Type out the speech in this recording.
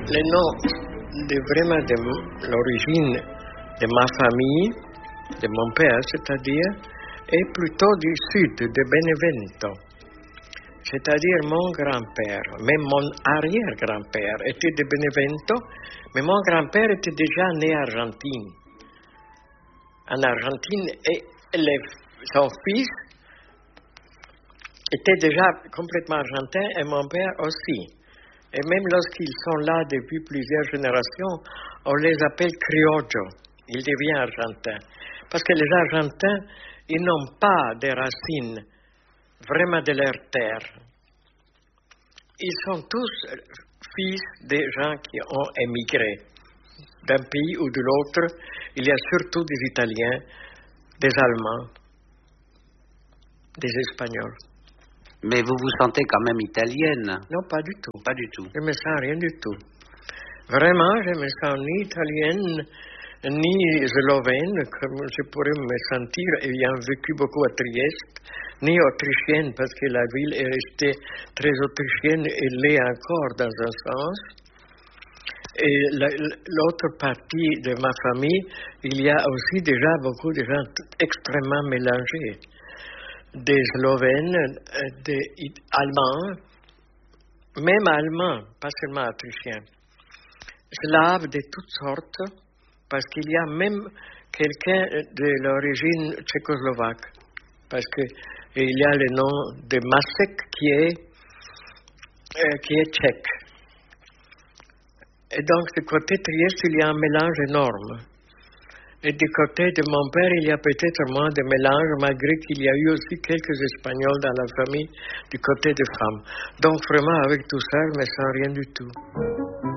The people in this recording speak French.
Le nom vraiment de l'origine de ma famille, de mon père, c'est-à-dire, est plutôt du sud, de Benevento. C'est-à-dire mon grand-père, même mon arrière-grand-père était de Benevento, mais mon grand-père était déjà né en Argentine. En Argentine, et son fils était déjà complètement argentin et mon père aussi. Et même lorsqu'ils sont là depuis plusieurs générations, on les appelle criollos. Ils deviennent argentins. Parce que les Argentins, ils n'ont pas de racines vraiment de leur terre. Ils sont tous fils des gens qui ont émigré d'un pays ou de l'autre. Il y a surtout des Italiens, des Allemands, des Espagnols. Mais vous vous sentez quand même italienne? Non, pas du tout. Pas du tout. Je me sens rien du tout. Vraiment, je me sens ni italienne, ni slovène, comme je pourrais me sentir ayant vécu beaucoup à Trieste, ni autrichienne, parce que la ville est restée très autrichienne et l'est encore dans un sens. Et l'autre partie de ma famille, il y a aussi déjà beaucoup de gens extrêmement mélangés. Des Slovènes, des Allemands, même Allemands, pas seulement Autrichiens, Slaves de toutes sortes, parce qu'il y a même quelqu'un de l'origine tchécoslovaque, parce qu'il y a le nom de Masek qui est tchèque. Et donc, du côté Trieste, il y a un mélange énorme. Et du côté de mon père, il y a peut-être moins de mélange, malgré qu'il y a eu aussi quelques Espagnols dans la famille du côté des femmes. Donc, vraiment, avec tout ça, je ne me sens rien du tout.